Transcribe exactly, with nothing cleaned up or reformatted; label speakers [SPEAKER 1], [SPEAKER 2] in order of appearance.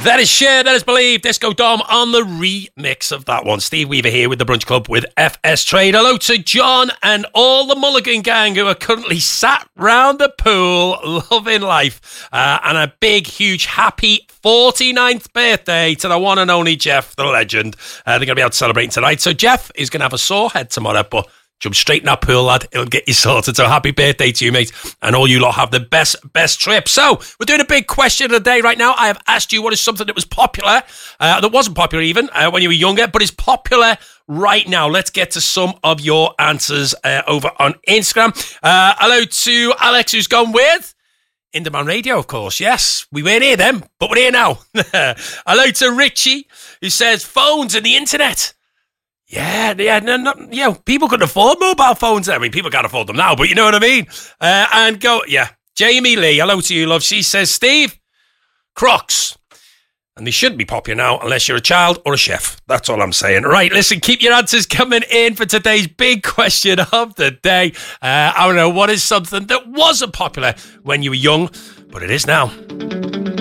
[SPEAKER 1] That is Share, That is Believe, Disco Dom on the remix of that one. Steve Weaver here with the Brunch Club with F S Trade. Hello to John and all the Mulligan gang who are currently sat round the pool loving life. Uh, and a big, huge, happy forty-ninth birthday to the one and only Jeff, the legend. Uh, they're going to be out celebrating tonight. So Jeff is going to have a sore head tomorrow, but jump straight in that pool, lad. It'll get you sorted. So happy birthday to you, mate. And all you lot have the best, best trip. So we're doing a big question of the day right now. I have asked you what is something that was popular, uh, that wasn't popular even uh, when you were younger, but is popular right now. Let's get to some of your answers uh, over on Instagram. Uh, hello to Alex, who's gone with Inderman Radio, of course. Yes, we weren't here then, but we're here now. Hello to Richie, who says phones and the internet. Yeah, yeah, no, no, yeah. People couldn't afford mobile phones. I mean, people can't afford them now, but you know what I mean. Uh, and go, yeah. Jamie Lee, hello to you, love. She says, Steve, Crocs, and they shouldn't be popular now unless you're a child or a chef. That's all I'm saying. Right, listen, keep your answers coming in for today's big question of the day. Uh, I don't know, what is something that wasn't popular when you were young, but it is now?